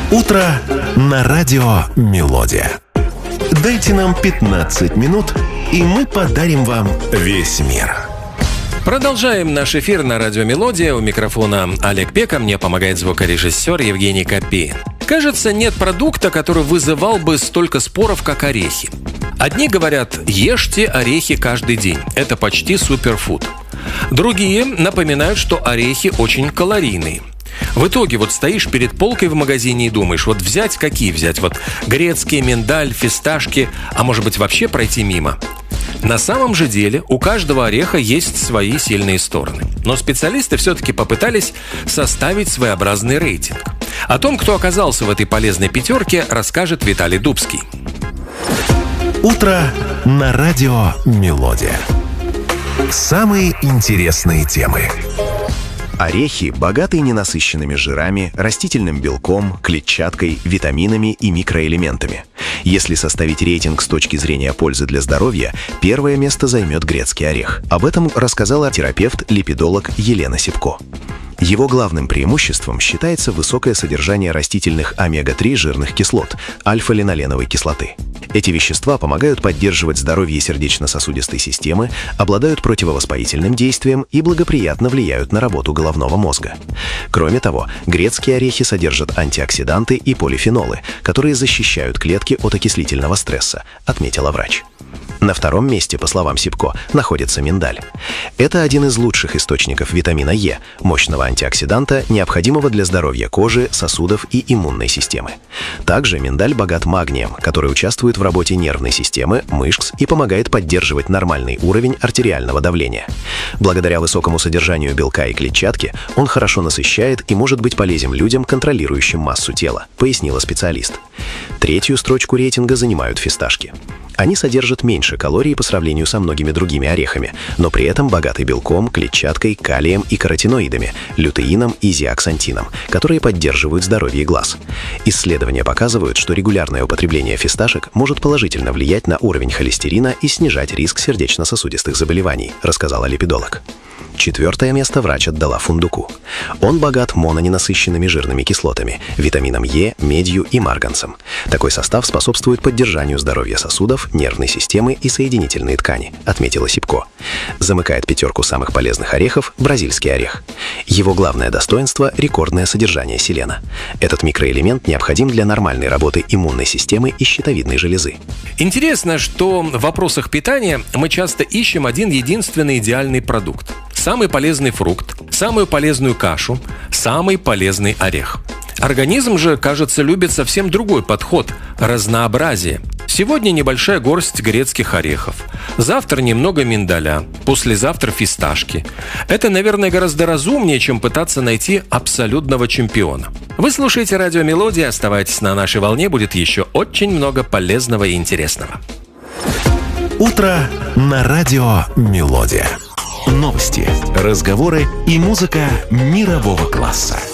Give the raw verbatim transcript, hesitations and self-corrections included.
Утро на радио «Мелодия». Дайте нам пятнадцать минут, и мы подарим вам весь мир. Продолжаем наш эфир на радио «Мелодия». У микрофона Олег Пека, мне помогает звукорежиссер Евгений Копеин. Кажется, нет продукта, который вызывал бы столько споров, как орехи. Одни говорят: ешьте орехи каждый день, это почти суперфуд. Другие напоминают, что орехи очень калорийные. В итоге вот стоишь перед полкой в магазине и думаешь, вот взять какие взять? Вот грецкие, миндаль, фисташки, а может быть вообще пройти мимо? На самом же деле у каждого ореха есть свои сильные стороны. Но специалисты все-таки попытались составить своеобразный рейтинг. О том, кто оказался в этой полезной пятерке, расскажет Виталий Дубский. Утро на радио «Мелодия». Самые интересные темы. Орехи богаты ненасыщенными жирами, растительным белком, клетчаткой, витаминами и микроэлементами. Если составить рейтинг с точки зрения пользы для здоровья, первое место займет грецкий орех. Об этом рассказала терапевт-липидолог Елена Сипко. Его главным преимуществом считается высокое содержание растительных омега три жирных кислот, альфа-линоленовой кислоты. Эти вещества помогают поддерживать здоровье сердечно-сосудистой системы, обладают противовоспалительным действием и благоприятно влияют на работу головного мозга. Кроме того, грецкие орехи содержат антиоксиданты и полифенолы, которые защищают клетки от окислительного стресса, отметила врач. На втором месте, по словам Сипко, находится миндаль. Это один из лучших источников витамина Е, мощного антиоксиданта, необходимого для здоровья кожи, сосудов и иммунной системы. Также миндаль богат магнием, который участвует в работе нервной системы, мышц и помогает поддерживать нормальный уровень артериального давления. Благодаря высокому содержанию белка и клетчатки он хорошо насыщает и может быть полезен людям, контролирующим массу тела, пояснила специалист. Третью строчку рейтинга занимают фисташки. Они содержат меньше калорий по сравнению со многими другими орехами, но при этом богаты белком, клетчаткой, калием и каротиноидами, лютеином и зеаксантином, которые поддерживают здоровье глаз. Исследования показывают, что регулярное употребление фисташек может положительно влиять на уровень холестерина и снижать риск сердечно-сосудистых заболеваний, рассказала липидолог. Четвертое место врач отдала фундуку. Он богат мононенасыщенными жирными кислотами, витамином Е, медью и марганцем. Такой состав способствует поддержанию здоровья сосудов, нервной системы и соединительной ткани, отметила Сипко. Замыкает пятерку самых полезных орехов бразильский орех. Его главное достоинство – рекордное содержание селена. Этот микроэлемент необходим для нормальной работы иммунной системы и щитовидной железы. Интересно, что в вопросах питания мы часто ищем один единственный идеальный продукт. Самый полезный фрукт, самую полезную кашу, самый полезный орех. Организм же, кажется, любит совсем другой подход – разнообразие. Сегодня небольшая горсть грецких орехов, завтра немного миндаля, послезавтра фисташки. Это, наверное, гораздо разумнее, чем пытаться найти абсолютного чемпиона. Вы слушаете радио «Мелодия», оставайтесь на нашей волне, будет еще очень много полезного и интересного. Утро на радио «Мелодия». Новости, разговоры и музыка мирового класса.